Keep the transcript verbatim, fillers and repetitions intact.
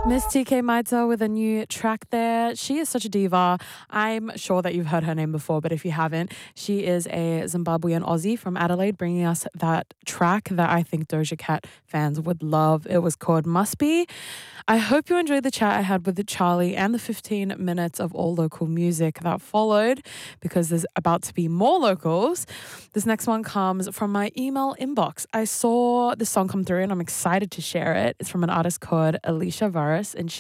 Miss T K Maita with a new track there. She is such a diva. I'm sure that you've heard her name before, but if you haven't, she is a Zimbabwean Aussie from Adelaide, bringing us that track that I think Doja Cat fans would love. It was called Must Be. I hope you enjoyed the chat I had with Charlie and the fifteen minutes of all local music that followed, because there's about to be more locals. This next one comes from my email inbox. I saw the song come through and I'm excited to share it. It's from an artist called Alicia Varus, and she